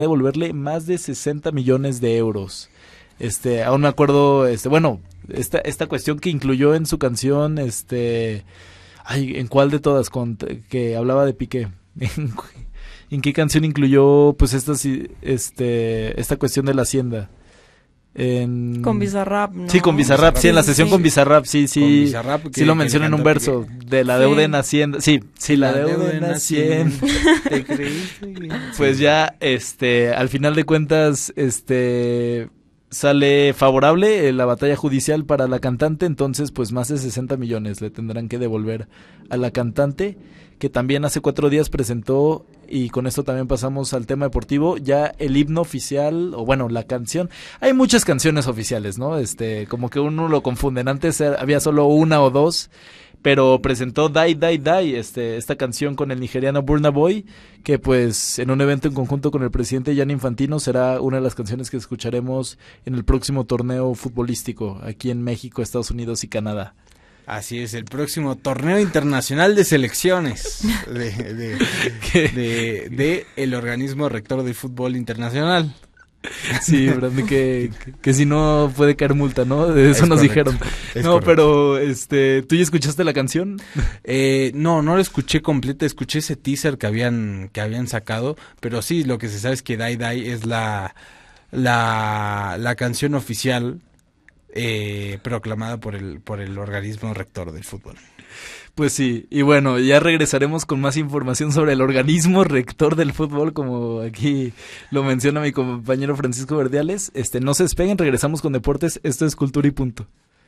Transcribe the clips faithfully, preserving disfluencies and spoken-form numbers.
devolverle más de sesenta millones de euros. Este, aún me acuerdo, este, bueno, esta, esta cuestión que incluyó en su canción, este, ay, ¿en cuál de todas? Con, que hablaba de Piqué. ¿En, ¿En qué canción incluyó, pues, esta, este, esta cuestión de la hacienda? En... Con Bizarrap, ¿no? Sí, con Bizarrap, sí, en la sesión sí. con Bizarrap, sí, sí, Bizarrap, sí lo menciona en un verso, que... de la deuda sí. en Hacienda, sí, sí, la, la deuda, deuda en Hacienda, ¿te creíste? Pues ya, este, al final de cuentas, este, sale favorable eh, la batalla judicial para la cantante, entonces, pues, más de sesenta millones le tendrán que devolver a la cantante, que también hace cuatro días presentó, y con esto también pasamos al tema deportivo, ya el himno oficial, o bueno, la canción. Hay muchas canciones oficiales, ¿no? Este, como que uno lo confunden. Antes había solo una o dos, pero presentó Die, Die, Die, este, esta canción con el nigeriano Burna Boy, que pues en un evento en conjunto con el presidente Gianni Infantino será una de las canciones que escucharemos en el próximo torneo futbolístico aquí en México, Estados Unidos y Canadá. Así es, el próximo torneo internacional de selecciones de, de, de, de el organismo rector del fútbol internacional. Sí, Brandon, que, que, que si no puede caer multa, ¿no? De eso es nos correcto, dijeron. No, correcto. Pero, este, ¿tú ya escuchaste la canción? Eh, no, no la escuché completa, escuché ese teaser que habían, que habían sacado, pero sí, lo que se sabe es que Die Die es la, la, la canción oficial Eh, proclamada por el por el organismo rector del fútbol. Pues sí, y bueno, ya regresaremos con más información sobre el organismo rector del fútbol, como aquí lo menciona mi compañero Francisco Verdiales. Este, no se despeguen, regresamos con deportes. Esto es Cultura y Punto.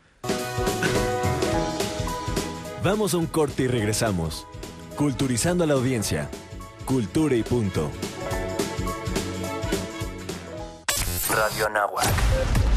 Vamos a un corte y regresamos. Culturizando a la audiencia. Cultura y Punto. Radio Anáhuac.